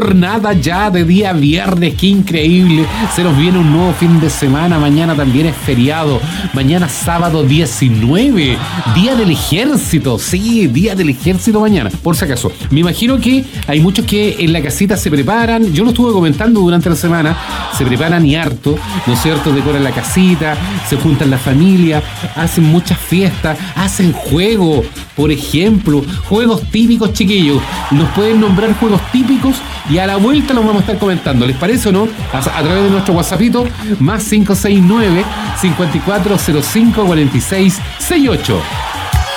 jornada ya de día viernes, qué increíble. Se nos viene un nuevo fin de semana. Mañana también es feriado. Mañana sábado 19, Día del Ejército. Sí, Día del Ejército mañana, por si acaso. Me imagino que hay muchos que en la casita se preparan. Yo lo estuve comentando durante la semana. Se preparan y harto, ¿no es cierto? Decoran la casita, se juntan la familia, hacen muchas fiestas, hacen juegos, por ejemplo, juegos típicos, chiquillos. Nos pueden nombrar juegos típicos y a la vuelta los vamos a estar comentando. ¿Les parece o no? A través de nuestro WhatsAppito, más 569 5405 4668.